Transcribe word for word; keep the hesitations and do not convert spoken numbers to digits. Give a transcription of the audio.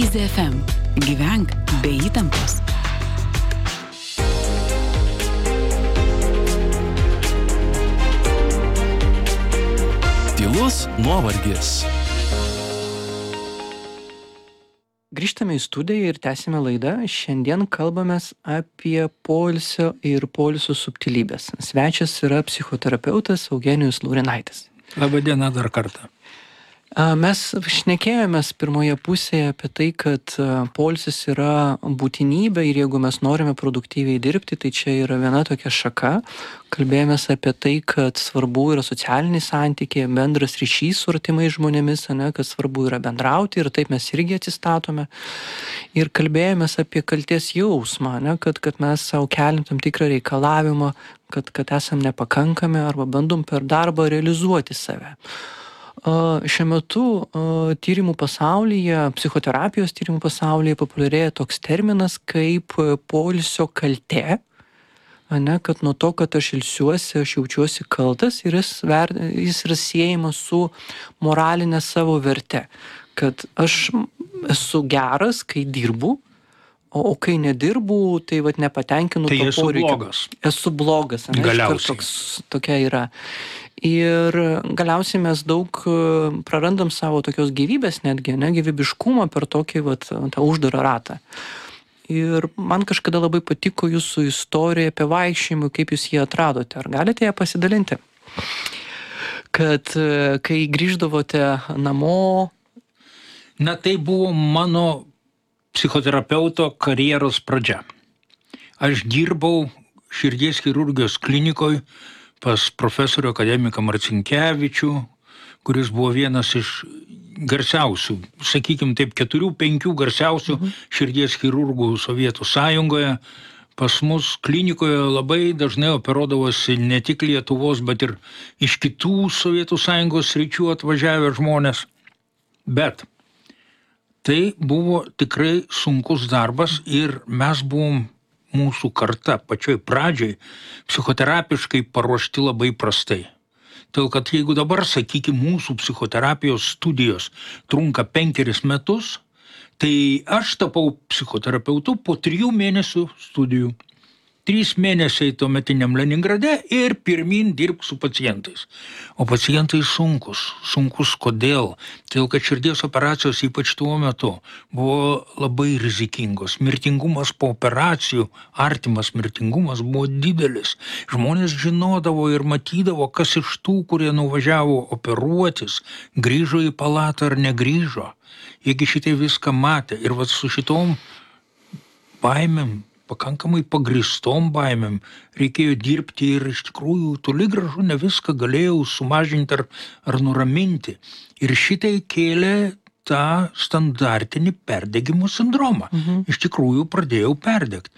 Easy F M. Gyvenk be įtampos. Tylus nuovargis. Grįžtame į studiją ir tęsime laidą. Šiandien kalbamės apie poilsio ir poilsio subtilybės. Svečias yra psichoterapeutas Eugenijus Laurinaitis. Labą dieną dar kartą. Mes šnekėjomės pirmoje pusėje apie tai, kad poilsis yra būtinybė ir jeigu mes norime produktyviai dirbti, tai čia yra viena tokia šaka. Kalbėjomės apie tai, kad svarbu yra socialiniai santykiai, bendras ryšys su artimais žmonėmis, ane, kad svarbu yra bendrauti ir taip mes irgi atsistatome. Ir kalbėjomės apie kaltės jausmą, ane, kad, kad mes savo keliam tam tikrą reikalavimą, kad, kad esam nepakankami arba bandom per darbą realizuoti save. Šiuo metu tyrimų pasaulyje, psichoterapijos tyrimų pasaulyje populiarėja toks terminas kaip poilsio kaltė, ane, kad nuo to, kad aš ilsiuosi, aš jaučiuosi kaltas ir jis, ver, jis yra siejamas su moralinė savo verte, kad aš esu geras, kai dirbu, o, o kai nedirbu, tai vat nepatenkinu tai to esu poreikio. blogas. Esu blogas. Ane, Galiausiai. toks, tokia yra. Ir galiausiai mes daug prarandam savo tokios gyvybės netgi, ne, gyvybiškumą per tokį vat, tą uždarą ratą. Ir man kažkada labai patiko jūsų istorija apie vaikščiojimą, kaip jūs jį atradote. Ar galite ją pasidalinti? Kad kai grįždavote namo... Na, tai buvo mano psichoterapeuto karjeros pradžia. Aš dirbau širdies chirurgijos klinikoje pas profesorių akademiką Marcinkevičių, kuris buvo vienas iš garsiausių, sakykim taip, keturių, penkių garsiausių mhm. širdies chirurgų Sovietų Sąjungoje. Pas mus klinikoje labai dažnai operuodavosi ne tik Lietuvos, bet ir iš kitų Sovietų Sąjungos sričių atvažiavę žmonės. Bet tai buvo tikrai sunkus darbas ir mes buvom mūsų karta pačioj pradžioj psichoterapiškai paruošti labai prastai. Todėl, kad jeigu dabar, sakykime, mūsų psichoterapijos studijos trunka penkeris metus, tai aš tapau psichoterapeutu po trijų mėnesių studijų. Trys mėnesiai tuometiniam Leningrade ir pirmin dirbk su pacientais. O pacientai sunkus. Sunkus kodėl? Todėl, kad širdies operacijos ypač tuo metu buvo labai rizikingos. Mirtingumas po operacijų, artimas mirtingumas buvo didelis. Žmonės žinodavo ir matydavo, kas iš tų, kurie nuvažiavo operuotis, grįžo į palatą ar negrįžo. Jiegi šitai viską matė. Ir vat su šitom baimėm, pakankamai pagristom baimėm reikėjo dirbti ir iš tikrųjų toli gražu ne viską galėjau sumažinti ar, ar nuraminti. Ir šitai kėlė tą standartinį perdegimo sindromą. Mhm. Iš tikrųjų pradėjau perdegti.